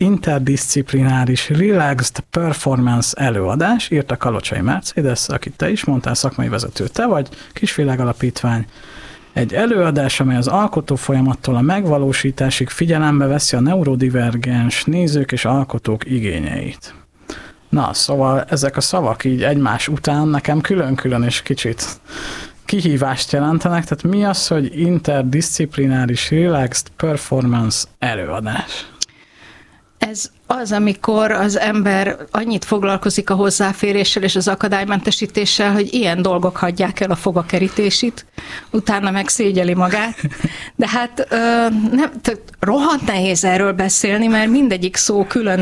interdisziplináris relaxed performance előadás, írta Kalocsai Mercedes, akit te is mondtál, szakmai vezető te vagy, Kisvilág Alapítvány. Egy előadás, amely az alkotó folyamattól a megvalósításig figyelembe veszi a neurodivergens nézők és alkotók igényeit. Na, szóval ezek a szavak így egymás után nekem külön-külön és kicsit kihívást jelentenek, tehát mi az, hogy interdisziplináris relaxed performance előadás? Ez az, amikor az ember annyit foglalkozik a hozzáféréssel és az akadálymentesítéssel, hogy ilyen dolgok hagyják el a fogakerítését, utána meg szégyeli magát. De hát nem, rohadt nehéz erről beszélni, mert mindegyik szó külön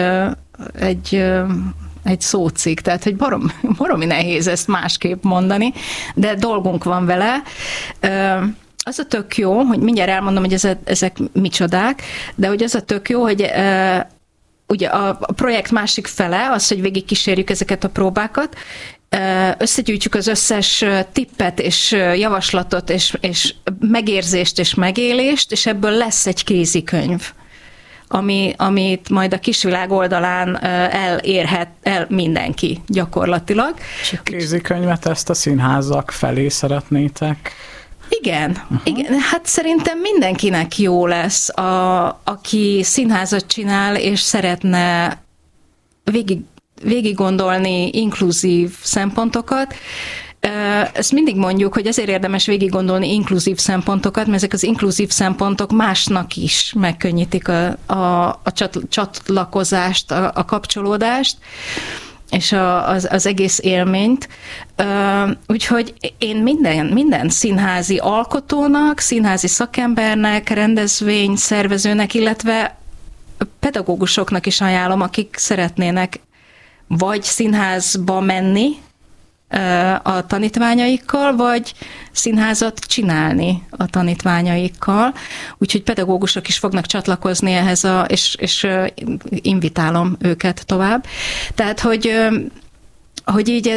egy szócikk, tehát hogy baromi nehéz ezt másképp mondani, de dolgunk van vele. Az a tök jó, hogy mindjárt elmondom, hogy ezek micsodák, de hogy az a tök jó, hogy ugye a projekt másik fele az, hogy végigkísérjük ezeket a próbákat, összegyűjtjük az összes tippet és javaslatot és megérzést és megélést, és ebből lesz egy kézikönyv, amit majd a Kisvilág oldalán elérhet el mindenki gyakorlatilag. És a kézikönyvet ezt a színházak felé szeretnétek? Igen, igen, hát szerintem mindenkinek jó lesz, aki színházat csinál, és szeretne végig gondolni inkluzív szempontokat. Ezt mindig mondjuk, hogy ezért érdemes végig gondolni inkluzív szempontokat, mert ezek az inkluzív szempontok másnak is megkönnyítik a csatlakozást, a kapcsolódást, és az egész élményt. Úgyhogy én minden színházi alkotónak, színházi szakembernek, rendezvényszervezőnek, illetve pedagógusoknak is ajánlom, akik szeretnének vagy színházba menni a tanítványaikkal, vagy színházat csinálni a tanítványaikkal. Úgyhogy pedagógusok is fognak csatlakozni ehhez, és invitálom őket tovább. Tehát, hogy így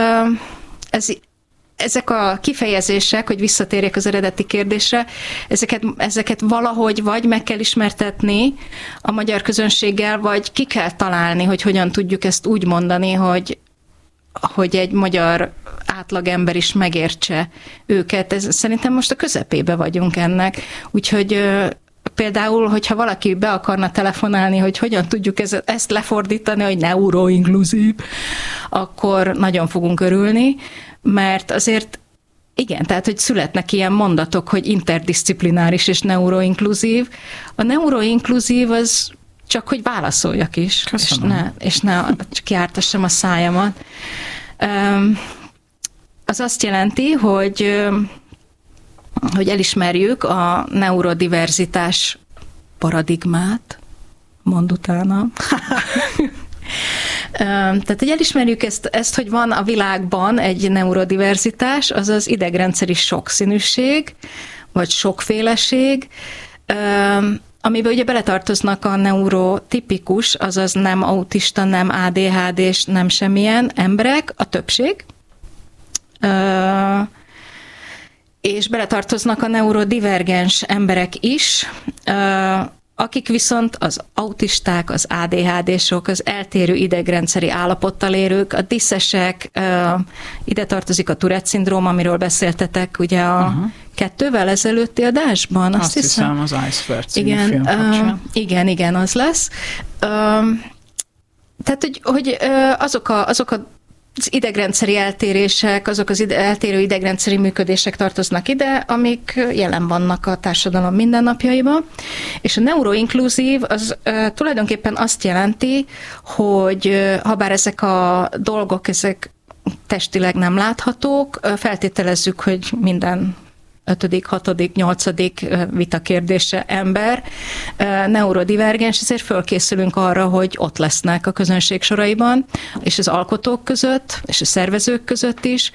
ezek a kifejezések, hogy visszatérjek az eredeti kérdésre, ezeket valahogy vagy meg kell ismertetni a magyar közönséggel, vagy ki kell találni, hogy hogyan tudjuk ezt úgy mondani, hogy egy magyar átlagember is megértse őket. Szerintem most a közepébe vagyunk ennek. Úgyhogy például, hogyha valaki be akarna telefonálni, hogy hogyan tudjuk ezt lefordítani, hogy neuroinkluzív, akkor nagyon fogunk örülni, mert azért igen, tehát, hogy születnek ilyen mondatok, hogy interdisziplináris és neuroinkluzív. A neuroinkluzív az csak, hogy válaszoljak is, és ne csak jártassam a szájamat. Az azt jelenti, hogy elismerjük a neurodiverzitás paradigmát, mond utána. Tehát, hogy elismerjük ezt, hogy van a világban egy neurodiverzitás, azaz idegrendszeri sokszínűség, vagy sokféleség, amiben ugye beletartoznak a neurotipikus, azaz nem autista, nem ADHD-s, nem semmilyen emberek, a többség, és beletartoznak a neurodivergens emberek is, akik viszont az autisták, az ADHD-sok, az eltérő idegrendszeri állapottal élők, a diszesek, ide tartozik a Tourette-szindróma, amiről beszéltetek ugye a 2-vel ezelőtti adásban. Azt hiszem az Iceberg című film kapcsán. Igen, az lesz. Tehát, hogy azok az idegrendszeri eltérések, azok az eltérő idegrendszeri működések tartoznak ide, amik jelen vannak a társadalom mindennapjaiban. És a neuroinkluzív az tulajdonképpen azt jelenti, hogy habár ezek a dolgok, ezek testileg nem láthatók, feltételezzük, hogy minden 5., 6., 8. vitakérdése ember neurodivergens, ezért fölkészülünk arra, hogy ott lesznek a közönség soraiban, és az alkotók között, és a szervezők között is,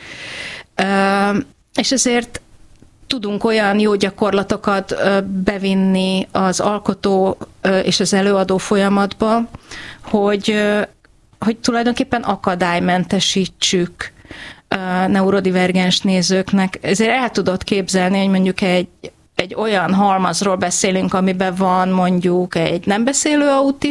és ezért tudunk olyan jó gyakorlatokat bevinni az alkotó és az előadó folyamatba, hogy tulajdonképpen akadálymentesítsük neurodivergens nézőknek. Ezért el tudod képzelni, hogy mondjuk egy olyan halmazról beszélünk, amiben van mondjuk egy nem beszélő autista,